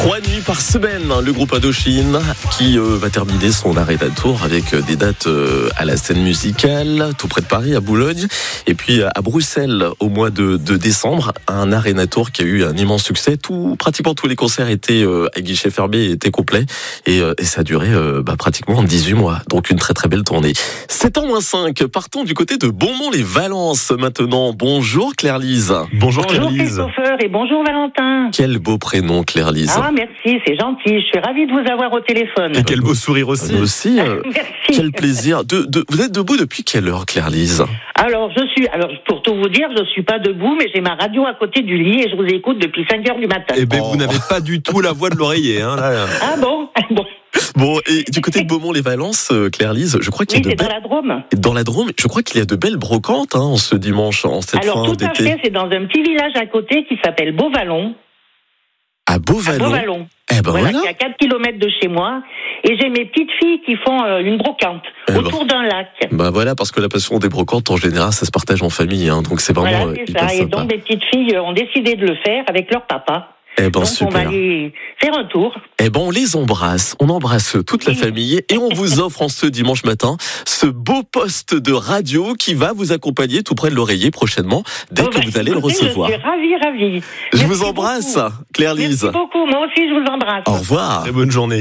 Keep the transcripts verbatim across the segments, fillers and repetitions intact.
Trois nuits par semaine, le groupe Indochine qui euh, va terminer son arena tour avec euh, des dates euh, à la scène musicale, tout près de Paris, à Boulogne, et puis euh, à Bruxelles au mois de, de décembre, un arena tour qui a eu un immense succès. Tout, pratiquement tous les concerts étaient euh, à guichet fermé et étaient complets, et, euh, et ça a duré euh, bah, pratiquement dix-huit mois, donc une très très belle tournée. sept ans moins cinq, partons du côté de Beaumont-les-Valences maintenant. Bonjour Claire-Lise. Bonjour, Bonjour Claire-Lise. Christopher et bonjour Valentin. Quel beau prénom Claire-Lise. Ah merci, c'est gentil, je suis ravie de vous avoir au téléphone. Et quel beau sourire aussi. Nous aussi, euh, Merci. quel plaisir. De, de, vous êtes debout depuis quelle heure Claire-Lise? Alors je suis, alors pour tout vous dire, je suis pas debout, mais j'ai ma radio à côté du lit et je vous écoute depuis cinq heures du matin. Eh ben, Oh. vous n'avez pas du tout la voix de l'oreiller, hein, là. Ah bon, bon. Bon, et du côté de Beaumont-les-Valences, euh, Claire-Lise, je crois qu'il Oui, y a c'est de dans belles... la Drôme. Dans la Drôme, je crois qu'il y a de belles brocantes hein, en ce dimanche, en cette Alors fin tout à d'été. fait, c'est dans un petit village à côté qui s'appelle Beauvallon. À À Beauvallon. Beauvallon. Eh ben Voilà, voilà. qui est à quatre kilomètres de chez moi. Et j'ai mes petites filles qui font euh, une brocante Eh ben. autour d'un lac. Bah voilà, parce que la passion des brocantes, en général, ça se partage en famille, hein, donc c'est vraiment Voilà, euh, c'est hyper ça. Et sympa. donc, mes petites filles euh, ont décidé de le faire avec leur papa. Eh ben donc, on va super. aller faire un tour. Eh ben on les embrasse, on embrasse toute la famille et on vous offre en ce dimanche matin ce beau poste de radio qui va vous accompagner tout près de l'oreiller prochainement dès Oh, que bah, vous allez le écoutez, recevoir. Je suis ravie, ravie. Je Merci vous embrasse, beaucoup. Claire-Lise. Merci beaucoup. Moi aussi, je vous embrasse. Au revoir. Très bonne journée.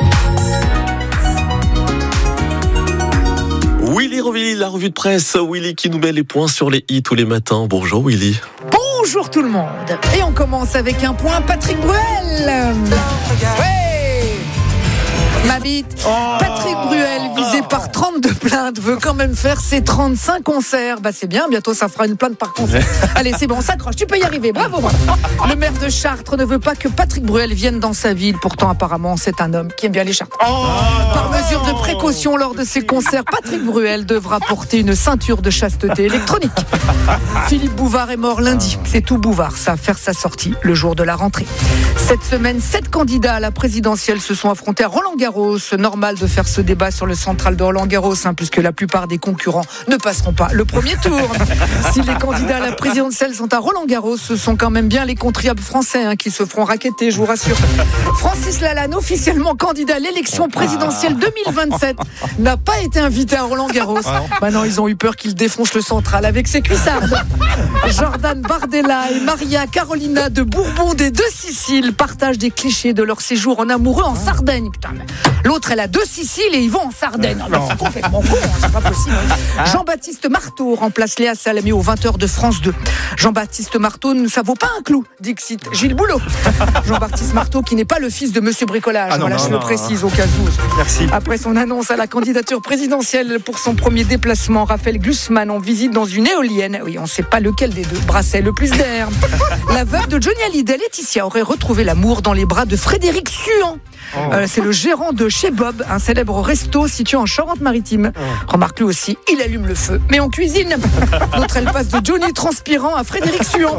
Willy Rovilly, la revue de presse. Willy qui nous met les points sur les i tous les matins. Bonjour Willy. Bonjour tout le monde. Et on commence avec un point Patrick Bruel. Ouais. Ma bite. Patrick Bruel, visé par trente-deux plaintes, veut quand même faire ses trente-cinq concerts. Bah c'est bien, bientôt ça fera une plainte par concert. Allez, c'est bon, on s'accroche, tu peux y arriver, bravo, bravo. Le maire de Chartres ne veut pas que Patrick Bruel vienne dans sa ville. Pourtant, apparemment, c'est un homme qui aime bien les Chartres. Par mesure de précaution lors de ses concerts, Patrick Bruel devra porter une ceinture de chasteté électronique. Philippe Bouvard est mort lundi. C'est tout Bouvard, ça va faire sa sortie le jour de la rentrée. Cette semaine, sept candidats à la présidentielle se sont affrontés à Roland-Garros. Normal de faire ce débat sur le central de Roland-Garros, hein, puisque la plupart des concurrents ne passeront pas le premier tour. Si les candidats à la présidentielle sont à Roland-Garros, ce sont quand même bien les contribuables français hein, qui se feront racketter, je vous rassure. Francis Lalanne, officiellement candidat à l'élection présidentielle deux mille vingt-sept, n'a pas été invité à Roland-Garros. Maintenant, ils ont eu peur qu'il défonce le central avec ses cuissardes. Jordan Bardella et Maria Carolina de Bourbon des Deux Siciles partagent des clichés de leur séjour en amoureux en Sardaigne. Putain, mais l'autre, elle a deux Siciles et ils vont en Sardaigne. Ah, c'est complètement con, hein, c'est pas possible. Jean-Baptiste Marteau remplace Léa Salamé aux vingt heures de France deux. Jean-Baptiste Marteau, ça vaut pas un clou, dixit Gilles Boulot. Jean-Baptiste Marteau qui n'est pas le fils de Monsieur Bricolage. Ah non, voilà, non, je non, le précise au cas où. Merci. Après son annonce à la candidature présidentielle pour son premier déplacement, Raphaël Glucksmann en visite dans une éolienne. Oui, on ne sait pas lequel des deux brassait le plus d'air. La veuve de Johnny Hallyday, Laetitia, aurait retrouvé l'amour dans les bras de Frédéric Suant. Euh, c'est le gérant de Chez Bob, un célèbre resto situé en Charente-Maritime. Remarque lui aussi, il allume le feu, mais en cuisine. L'autre, elle passe de Johnny transpirant à Frédéric Suant.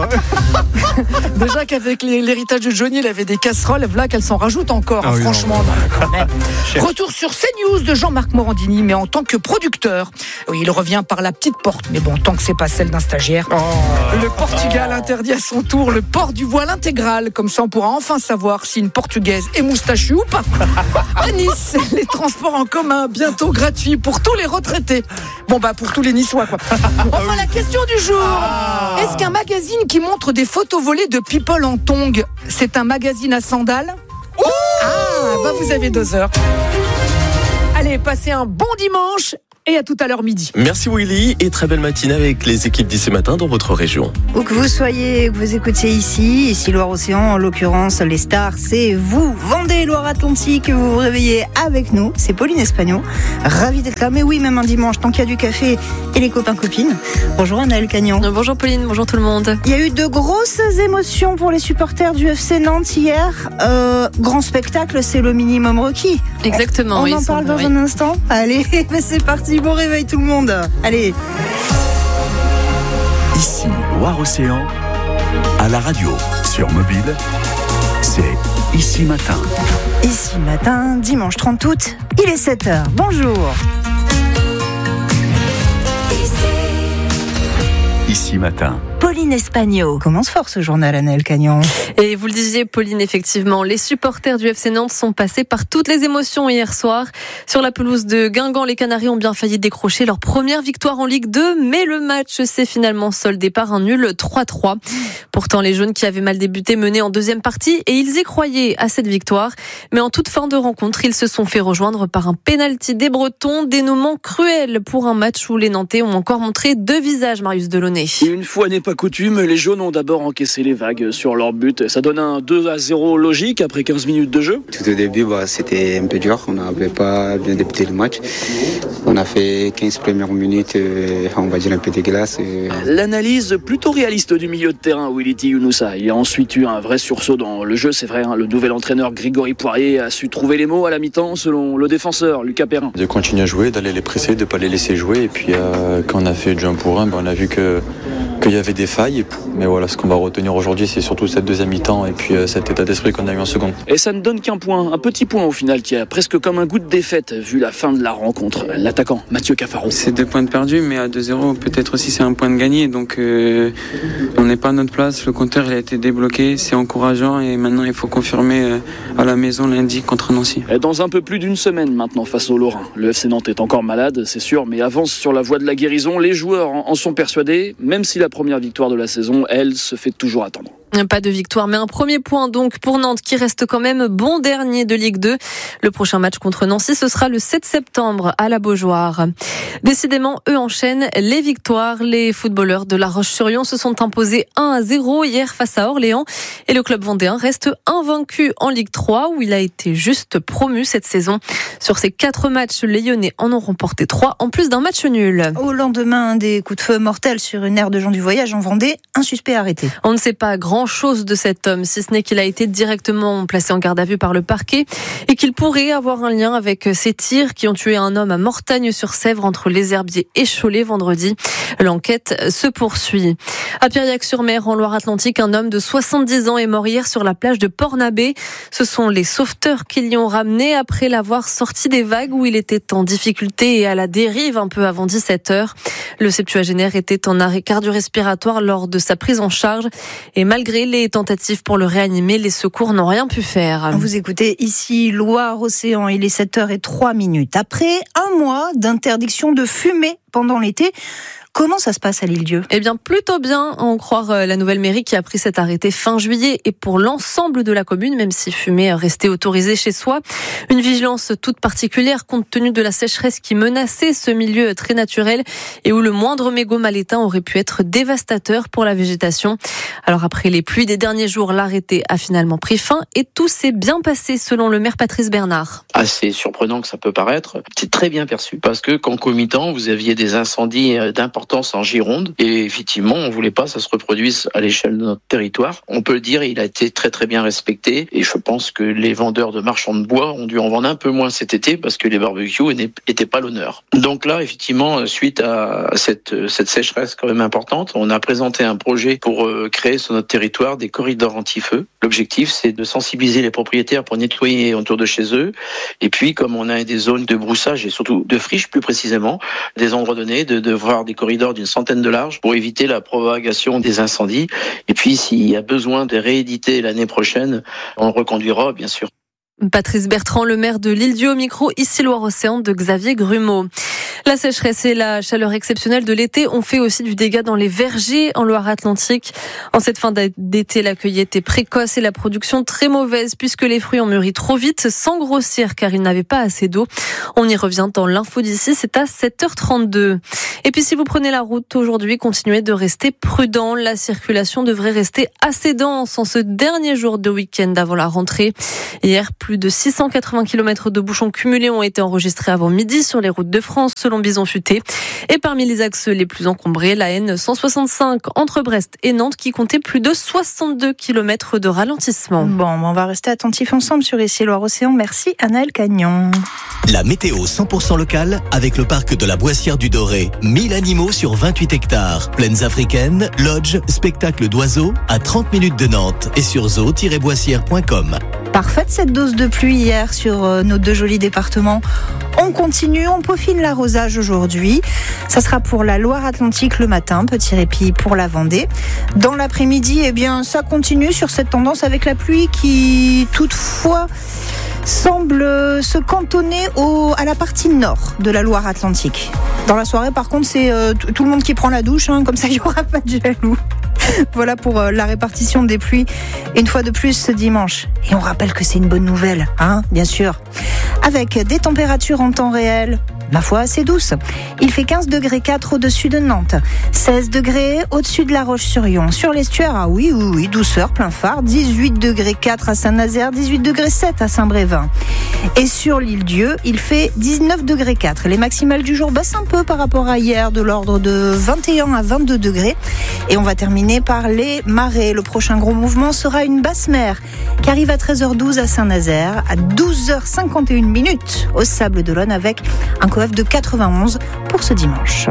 Déjà qu'avec l'héritage de Johnny, il avait des casseroles, voilà qu'elle s'en rajoute encore, Ah hein, oui, franchement. Non, quand même. Retour sur CNews de Jean-Marc Morandini, mais en tant que producteur. Oui, il revient par la petite porte, mais bon, tant que c'est pas celle d'un stagiaire. Le Portugal interdit à son tour le port du voile intégral. Comme ça, on pourra enfin savoir si une Portugaise est moustachue ou pas. À Nice, les transports en commun bientôt gratuits pour tous les retraités. Bon bah pour tous les Niçois quoi. Enfin la question du jour. Est-ce qu'un magazine qui montre des photos volées de people en tongs, c'est un magazine à sandales? Ah bah vous avez deux heures. Allez, passez un bon dimanche. Et à tout à l'heure midi. Merci Willy et très belle matinée avec les équipes d'ici matin dans votre région. Où que vous soyez, que vous écoutiez ici, ici Loire-Océan, en l'occurrence, les stars, c'est vous, Vendée, Loire-Atlantique, vous vous réveillez avec nous, c'est Pauline Espagnon, ravie d'être là, mais oui, même un dimanche, tant qu'il y a du café et les copains-copines. Bonjour Anaëlle Cagnan. Bonjour Pauline, bonjour tout le monde. Il y a eu de grosses émotions pour les supporters du F C Nantes hier, euh, grand spectacle, c'est le minimum requis. Exactement. On oui, en sont, parle dans oui. un instant. Allez, c'est parti, bon réveil tout le monde. Allez. Ici, Loire-Océan, à la radio, sur mobile, c'est Ici Matin. Ici matin, dimanche trente août, il est sept heures. Bonjour. Ici Matin, Pauline Espagno. Commence fort ce journal, Anaël Cagnon. Et vous le disiez, Pauline, effectivement, les supporters du F C Nantes sont passés par toutes les émotions hier soir. Sur la pelouse de Guingamp, les Canaris ont bien failli décrocher leur première victoire en Ligue deux, mais le match s'est finalement soldé par un nul trois trois. Pourtant, les Jaunes qui avaient mal débuté menaient en deuxième partie et ils y croyaient à cette victoire. Mais en toute fin de rencontre, ils se sont fait rejoindre par un pénalty des Bretons, dénouement cruel pour un match où les Nantais ont encore montré deux visages, Marius Delaunay. Une fois n'est pas coutume, les Jaunes ont d'abord encaissé les vagues sur leur but. Ça donne un deux à zéro logique après quinze minutes de jeu. Tout au début, bah, c'était un peu dur. On n'avait pas bien débuté le match. On a fait quinze premières minutes, euh, on va dire un peu dégueulasse. Et... L'analyse plutôt réaliste du milieu de terrain, Willy Younoussa. Il y a ensuite eu un vrai sursaut dans le jeu, c'est vrai. Hein, le nouvel entraîneur Grégory Poirier a su trouver les mots à la mi-temps, selon le défenseur Lucas Perrin. De continuer à jouer, d'aller les presser, de ne pas les laisser jouer. Et puis euh, quand on a fait du un pour un, ben, on a vu que qu'il y avait des failles. Mais voilà, ce qu'on va retenir aujourd'hui, c'est surtout cette deuxième mi-temps et puis euh, cet état d'esprit qu'on a eu en seconde. Et ça ne donne qu'un point, un petit point au final, qui a presque comme un goût de défaite vu la fin de la rencontre. L'attaquant Mathieu Cafaro. C'est deux points de perdu, mais à deux zéro, peut-être aussi c'est un point de gagné. Donc euh, on n'est pas à notre place. Le compteur il a été débloqué, c'est encourageant et maintenant il faut confirmer euh, à la maison lundi contre Nancy. Et dans un peu plus d'une semaine maintenant face aux Lorrains. Le F C Nantes est encore malade, c'est sûr, mais avance sur la voie de la guérison. Les joueurs en sont persuadés, même si la première victoire de la saison, elle, se fait toujours attendre. Pas de victoire, mais un premier point donc pour Nantes qui reste quand même bon dernier de Ligue deux. Le prochain match contre Nancy, ce sera le sept septembre à la Beaujoire. Décidément, eux enchaînent les victoires. Les footballeurs de La Roche-sur-Yon se sont imposés un à zéro hier face à Orléans. Et le club vendéen reste invaincu en Ligue trois où il a été juste promu cette saison. Sur ces quatre matchs, les Lyonnais en ont remporté trois en plus d'un match nul. Au lendemain des coups de feu mortels sur une aire de gens du voyage en Vendée, un suspect arrêté. On ne sait pas grand chose de cet homme, si ce n'est qu'il a été directement placé en garde à vue par le parquet et qu'il pourrait avoir un lien avec ces tirs qui ont tué un homme à Mortagne-sur-Sèvre entre les Herbiers et Cholet vendredi. L'enquête se poursuit. À Piriac-sur-Mer, en Loire-Atlantique, un homme de soixante-dix ans est mort hier sur la plage de Port-Nabé. Ce sont les sauveteurs qui l'y ont ramené après l'avoir sorti des vagues où il était en difficulté et à la dérive un peu avant dix-sept heures. Le septuagénaire était en arrêt cardio-respiratoire lors de sa prise en charge et malgré les tentatives pour le réanimer, les secours n'ont rien pu faire. Vous écoutez ici Loire-Océan, il est sept heures zéro trois minutes. Après un mois d'interdiction de fumer pendant l'été, comment ça se passe à l'Île-Dieu ? Eh bien, plutôt bien, à en croire la nouvelle mairie qui a pris cet arrêté fin juillet et pour l'ensemble de la commune, même si fumer restait autorisé chez soi. Une vigilance toute particulière compte tenu de la sécheresse qui menaçait ce milieu très naturel et où le moindre mégot mal éteint aurait pu être dévastateur pour la végétation. Alors après les pluies des derniers jours, l'arrêté a finalement pris fin et tout s'est bien passé selon le maire Patrice Bernard. Assez surprenant que ça peut paraître, c'est très bien perçu parce que concomitant, vous aviez des incendies d'importance en Gironde et effectivement on voulait pas que ça se reproduise à l'échelle de notre territoire. On peut le dire, il a été très très bien respecté et je pense que les vendeurs de marchands de bois ont dû en vendre un peu moins cet été parce que les barbecues n'étaient pas l'honneur. Donc là effectivement suite à cette, cette sécheresse quand même importante, on a présenté un projet pour créer sur notre territoire des corridors anti-feu. L'objectif c'est de sensibiliser les propriétaires pour nettoyer autour de chez eux et puis comme on a des zones de broussage et surtout de friches plus précisément, des endroits donnés de, de voir des corridors d'une centaine de large pour éviter la propagation des incendies. Et puis, s'il y a besoin de rééditer l'année prochaine, on le reconduira, bien sûr. Patrice Bertrand, le maire de l'Île-Dieu, au micro ici Loire-Océan de Xavier Grumeau. La sécheresse et la chaleur exceptionnelle de l'été ont fait aussi du dégât dans les vergers en Loire-Atlantique. En cette fin d'été, la cueillette est précoce et la production très mauvaise puisque les fruits ont mûri trop vite sans grossir car ils n'avaient pas assez d'eau. On y revient dans l'info d'ici, c'est à sept heures trente-deux. Et puis si vous prenez la route aujourd'hui, continuez de rester prudent. La circulation devrait rester assez dense en ce dernier jour de week-end avant la rentrée. Hier, plus de six cent quatre-vingts kilomètres de bouchons cumulés ont été enregistrés avant midi sur les routes de France, selon Bison Futé. Et parmi les axes les plus encombrés, la N cent soixante-cinq entre Brest et Nantes qui comptait plus de soixante-deux kilomètres de ralentissement. Bon, on va rester attentifs ensemble sur Ici Loire-Océan. Merci Anaël Cagnon. La météo cent pour cent locale avec le parc de la Boissière du Doré. mille animaux sur vingt-huit hectares. Plaines africaines, lodges, spectacles d'oiseaux à trente minutes de Nantes et sur zoo tiret boissière point com. Parfaite cette dose de pluie hier sur euh, nos deux jolis départements. On continue, on peaufine l'arrosage aujourd'hui. Ça sera pour la Loire-Atlantique le matin, petit répit pour la Vendée. Dans l'après-midi, eh bien, ça continue sur cette tendance avec la pluie qui, toutefois, semble se cantonner au, à la partie nord de la Loire-Atlantique. Dans la soirée, par contre, c'est euh, t- tout le monde qui prend la douche, hein, comme ça, il n'y aura pas de jaloux. Voilà pour euh, la répartition des pluies, une fois de plus ce dimanche. Et on rappelle que c'est une bonne nouvelle, hein, bien sûr. Avec des températures en temps réel, ma foi, assez douces. Il fait quinze degrés quatre au-dessus de Nantes, seize degrés au-dessus de La Roche-sur-Yon. Sur l'estuaire, ah oui, oui, oui, douceur, plein phare, dix-huit degrés quatre à Saint-Nazaire, dix-huit degrés sept à Saint-Brévin. Et sur l'île-Dieu, il fait dix-neuf degrés quatre. Les maximales du jour baissent un peu par rapport à hier, de l'ordre de vingt et un à vingt-deux degrés. Et on va terminer par les marées. Le prochain gros mouvement sera une basse mer qui arrive à treize heures douze à Saint-Nazaire, à douze heures cinquante et une minutes au Sable d'Olonne avec un coef de quatre-vingt-onze pour ce dimanche.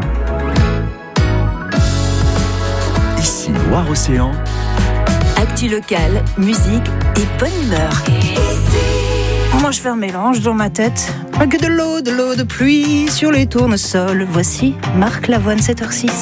Ici Loire-Océan. Actu locale, musique et bonne humeur. Moi je fais un mélange dans ma tête. Que de l'eau, de l'eau de pluie sur les tournesols. Voici Marc Lavoine, sept heures six.